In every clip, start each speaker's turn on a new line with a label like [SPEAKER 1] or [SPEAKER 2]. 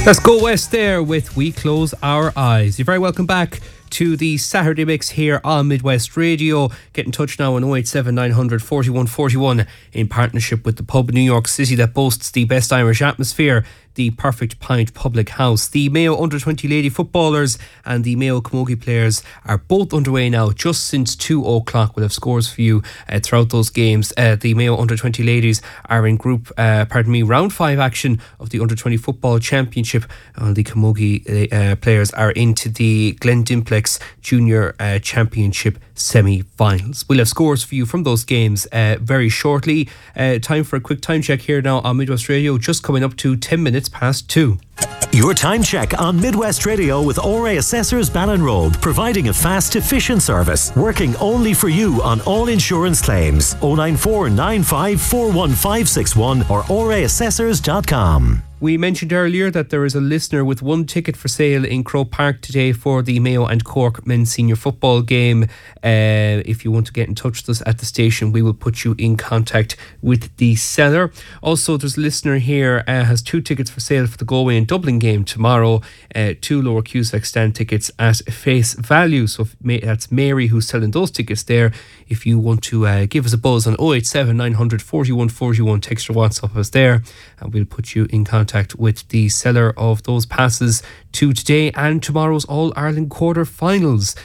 [SPEAKER 1] Let's go west there with We Close Our Eyes. You're very welcome back to the Saturday Mix here on Midwest Radio. Get in touch now on 087 900 4141 in partnership with the pub New York City that boasts the best Irish atmosphere, the Perfect Pint Public House. The Mayo Under-20 lady footballers and the Mayo Camogie players are both underway now, just since 2 o'clock. We'll have scores for you throughout those games. The Mayo Under-20 ladies are in round 5 action of the Under-20 Football Championship. The Camogie players are into the Glendimplex Junior Championship semi-finals. We'll have scores for you from those games very shortly. Time for a quick time check here now on Midwest Radio, just coming up to 10 minutes past 2.
[SPEAKER 2] Your time check on Midwest Radio with ORA Assessors Ballinrobe, providing a fast, efficient service, working only for you on all insurance claims. 094 95 41561 or oraassessors.com.
[SPEAKER 1] We mentioned earlier that there is a listener with one ticket for sale in Croke Park today for the Mayo and Cork men's senior football game. If you want to get in touch with us at the station, we will put you in contact with the seller. Also, there's a listener here has 2 tickets for sale for the Galway and Dublin game tomorrow. 2 Lower Cusack stand tickets at face value. So that's Mary who's selling those tickets there. If you want to give us a buzz on 087 900 4141, text or WhatsApp us there, and we'll put you in contact with the seller of those passes to today and tomorrow's All-Ireland quarter-finals.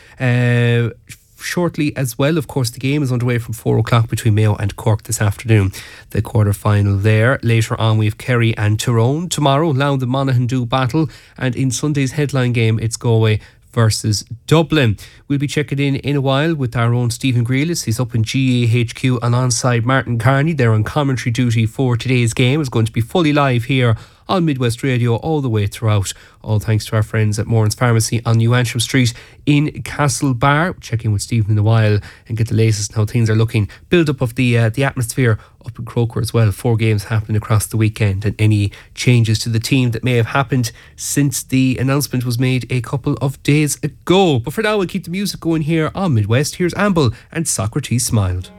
[SPEAKER 1] Shortly as well, of course, the game is underway from 4 o'clock between Mayo and Cork this afternoon. The quarter-final there. Later on, we have Kerry and Tyrone. Tomorrow, Louth and Monaghan do battle, and in Sunday's headline game, it's Galway versus Dublin. We'll be checking in a while with our own Stephen Grealis. He's up in GAHQ alongside Martin Carney. They're on commentary duty for today's game. It's going to be fully live here on Midwest Radio all the way throughout. All thanks to our friends at Moran's Pharmacy on New Antrim Street in Castlebar. Check in with Stephen in a while and get the latest on how things are looking. Build up of the atmosphere up in Croker as well. 4 games happening across the weekend, and any changes to the team that may have happened since the announcement was made a couple of days ago. But for now, we'll keep the music going here on Midwest. Here's Amble and Socrates Smiled.